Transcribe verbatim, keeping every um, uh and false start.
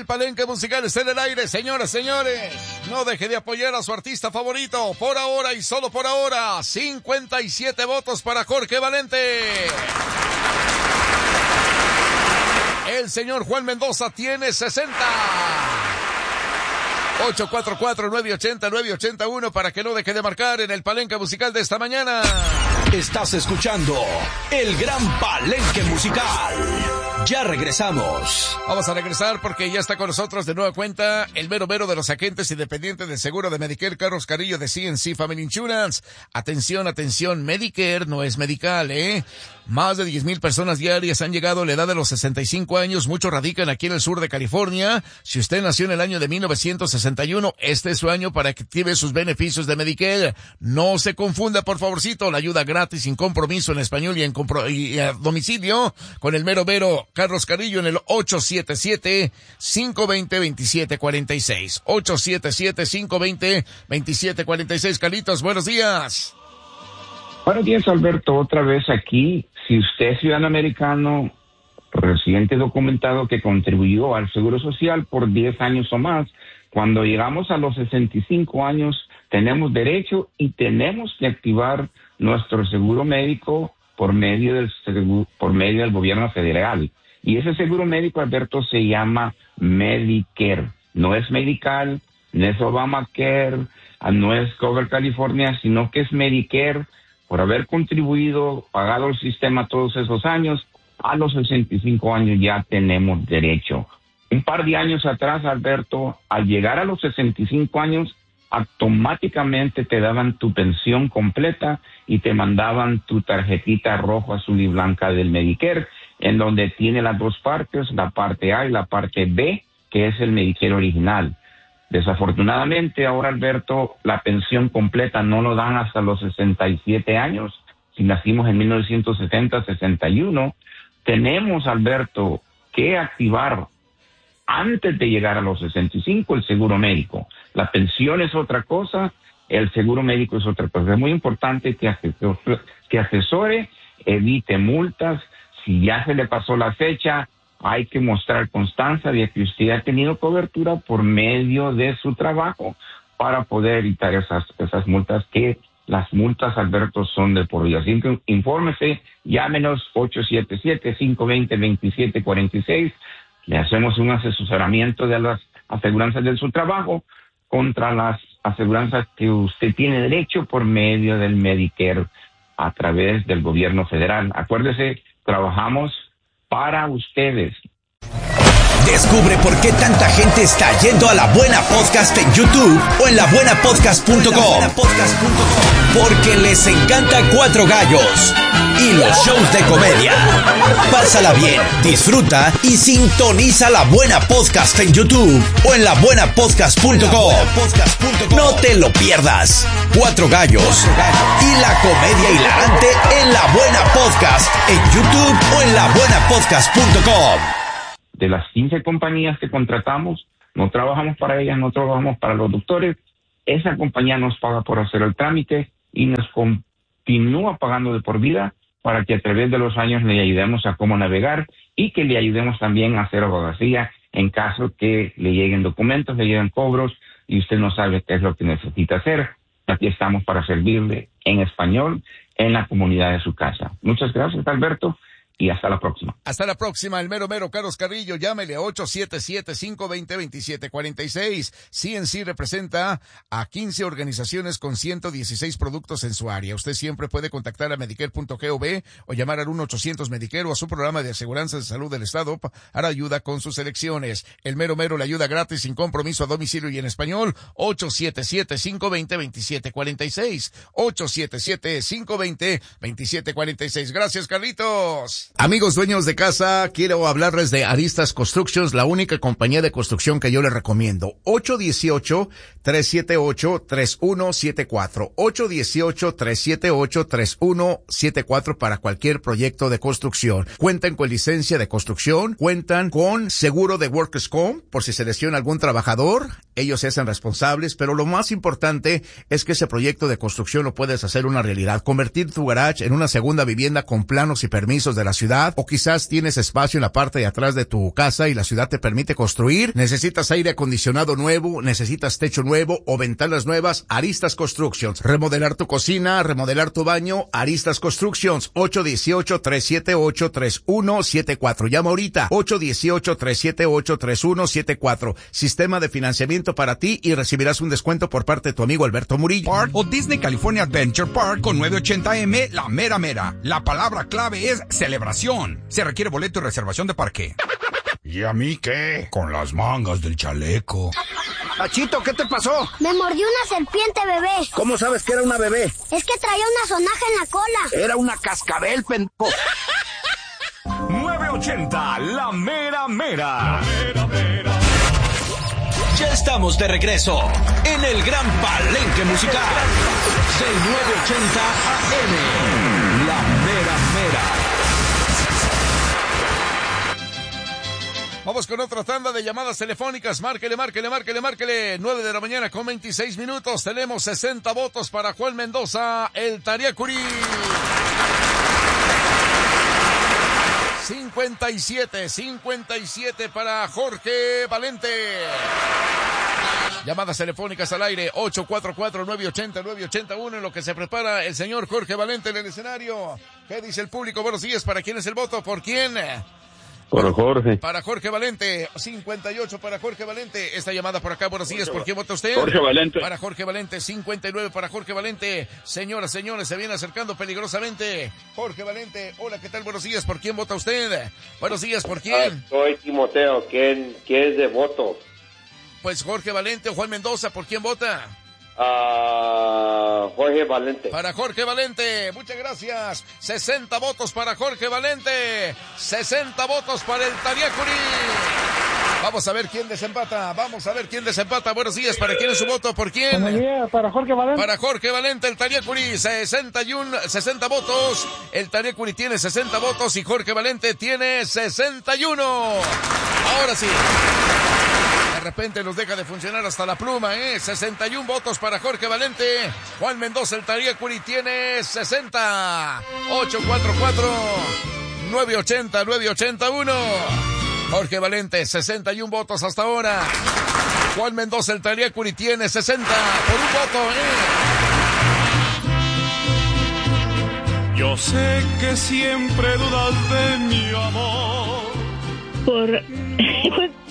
El Palenque Musical está en el aire, señoras, señores. No deje de apoyar a su artista favorito. Por ahora y solo por ahora, cincuenta y siete votos para Jorge Valente. El señor Juan Mendoza tiene sesenta. ocho cuatro cuatro, nueve ocho cero, nueve ocho uno para que no deje de marcar en el Palenque Musical de esta mañana. Estás escuchando el Gran Palenque Musical. Ya regresamos. Vamos a regresar porque ya está con nosotros de nueva cuenta el mero mero de los agentes independientes del seguro de Medicare, Carlos Carrillo de C N C Family Insurance. Atención, atención, Medicare no es medical, ¿eh? Más de diez mil personas diarias han llegado a la edad de los sesenta y cinco años. Muchos radican aquí en el sur de California. Si usted nació en el año de mil novecientos sesenta y uno, este es su año para que active sus beneficios de Medicare. No se confunda, por favorcito, la ayuda gratis, sin compromiso en español y, en compro- y a domicilio con el mero mero Carlos Carrillo en el ocho siete siete, cinco dos cero, dos siete cuatro seis. ocho siete siete, cinco dos cero, dos siete cuatro seis. Carlitos, buenos días. Buenos días, Alberto, otra vez aquí. Si usted es ciudadano americano, residente documentado que contribuyó al Seguro Social por diez años o más, cuando llegamos a los sesenta y cinco años, tenemos derecho y tenemos que activar nuestro seguro médico por medio del seguro, por medio del gobierno federal. Y ese seguro médico, Alberto, se llama Medicare. No es medical, no es Obamacare, no es Cover California, sino que es Medicare. Por haber contribuido, pagado el sistema todos esos años, a los sesenta y cinco años ya tenemos derecho. Un par de años atrás, Alberto, al llegar a los sesenta y cinco años, automáticamente te daban tu pensión completa y te mandaban tu tarjetita roja, azul y blanca del Medicare, en donde tiene las dos partes, la parte A y la parte B, que es el Medicare original. Desafortunadamente, ahora, Alberto, la pensión completa no lo dan hasta los sesenta y siete años. Si nacimos en mil novecientos setenta, sesenta y uno, tenemos, Alberto, que activar antes de llegar a los sesenta y cinco el seguro médico. La pensión es otra cosa, el seguro médico es otra cosa. Es muy importante que asesore, que asesore, evite multas. Si ya se le pasó la fecha, hay que mostrar constancia de que usted ha tenido cobertura por medio de su trabajo para poder evitar esas, esas multas, que las multas, Alberto, son de por vida. Así que infórmese, llámenos ocho siete siete, cinco dos cero, dos siete cuatro seis. Le hacemos un asesoramiento de las aseguranzas de su trabajo contra las aseguranzas que usted tiene derecho por medio del Medicare a través del gobierno federal. Acuérdese, trabajamos para ustedes. Descubre por qué tanta gente está yendo a La Buena Podcast en YouTube o en la buena podcast punto com. Porque les encanta Cuatro Gallos y los shows de comedia. Pásala bien, disfruta y sintoniza La Buena Podcast en YouTube o en la buena podcast punto com. No te lo pierdas. Cuatro Gallos y la comedia hilarante en La Buena Podcast en YouTube o en la buena podcast punto com. De las quince compañías que contratamos, no trabajamos para ellas, no trabajamos para los doctores. Esa compañía nos paga por hacer el trámite y nos continúa pagando de por vida para que a través de los años le ayudemos a cómo navegar y que le ayudemos también a hacer abogacía en caso que le lleguen documentos, le lleguen cobros y usted no sabe qué es lo que necesita hacer. Aquí estamos para servirle en español en la comunidad de su casa. Muchas gracias, Alberto. Y hasta la próxima. Hasta la próxima, el mero mero Carlos Carrillo. Llámele a ocho siete siete, cinco dos cero, dos siete cuatro seis. C N C representa a quince organizaciones con ciento dieciséis productos en su área. Usted siempre puede contactar a medicare punto gov o llamar al uno ochocientos Medicare o a su programa de aseguranza de salud del estado para ayuda con sus elecciones. El mero mero le ayuda gratis, sin compromiso, a domicilio y en español. ocho siete siete, cinco dos cero, dos siete cuatro seis. ocho siete siete, cinco dos cero, dos siete cuatro seis. Gracias, Carlitos. Amigos dueños de casa, quiero hablarles de Aristas Constructions, la única compañía de construcción que yo les recomiendo. ocho uno ocho, tres siete ocho, tres uno siete cuatro. ocho uno ocho, tres siete ocho, tres uno siete cuatro para cualquier proyecto de construcción. Cuentan con licencia de construcción, cuentan con seguro de Workers' Comp por si se lesiona algún trabajador. Ellos se hacen responsables, pero lo más importante es que ese proyecto de construcción lo puedes hacer una realidad. Convertir tu garage en una segunda vivienda con planos y permisos de la la ciudad, o quizás tienes espacio en la parte de atrás de tu casa y la ciudad te permite construir, necesitas aire acondicionado nuevo, necesitas techo nuevo o ventanas nuevas, Aristas Constructions. Remodelar tu cocina, remodelar tu baño, Aristas Constructions, ocho uno ocho, tres siete ocho, tres uno siete cuatro. Llama ahorita, ocho uno ocho, tres siete ocho, tres uno siete cuatro. Sistema de financiamiento para ti y recibirás un descuento por parte de tu amigo Alberto Murillo. Park o Disney California Adventure Park con nueve ochenta eme, la mera mera. La palabra clave es celebración. Se requiere boleto y reservación de parque. ¿Y a mí qué? Con las mangas del chaleco. Achito, ¿qué te pasó? Me mordió una serpiente, bebé. ¿Cómo sabes que era una bebé? Es que traía una sonaja en la cola. Era una cascabel, pendejo. nueve ochenta, la mera mera. La mera mera. Ya estamos de regreso en el Gran Palenque Musical del nueve ochenta A M. La mera mera. Vamos con otra tanda de llamadas telefónicas. Márquele, márquele, márquele, márquele. nueve de la mañana con veintiséis minutos. Tenemos sesenta votos para Juan Mendoza, el Tariacuri. cincuenta y siete, cincuenta y siete para Jorge Valente. Llamadas telefónicas al aire, ocho cuatro cuatro, nueve ocho cero, nueve ocho uno, en lo que se prepara el señor Jorge Valente en el escenario. ¿Qué dice el público? Buenos días, ¿para quién es el voto? ¿Por quién? Por Jorge. Para Jorge Valente, cincuenta y ocho para Jorge Valente. Esta llamada por acá, buenos días, ¿por quién vota usted? Jorge Valente. Para Jorge Valente, cincuenta y nueve para Jorge Valente. Señoras, señores, se viene acercando peligrosamente. Jorge Valente, hola, ¿qué tal? Buenos días, ¿por quién vota usted? Buenos días, ¿por quién? Ah, soy Timoteo, ¿quién, quién es de voto? Pues Jorge Valente o Juan Mendoza, ¿por quién vota? Ah, Jorge Valente. Para Jorge Valente, muchas gracias. sesenta votos para Jorge Valente, sesenta votos para el Tariacuri. Vamos a ver quién desempata, vamos a ver quién desempata. Buenos días, ¿para quién es su voto? ¿Por quién? Buenos días, para Jorge Valente. Para Jorge Valente, el Tariacuri, sesenta y uno, sesenta votos. El Tariacuri tiene sesenta votos y Jorge Valente tiene sesenta y uno. Ahora sí. De repente nos deja de funcionar hasta la pluma, ¿eh? sesenta y uno votos para Jorge Valente. Juan Mendoza, el Tariacuri, tiene sesenta. ocho cuatro cuatro, nueve ocho cero, nueve ocho uno. Jorge Valente, sesenta y uno votos hasta ahora. Juan Mendoza, el Tariacuri, tiene sesenta por un voto, ¿eh? Yo sé que siempre dudas de mi amor. Por...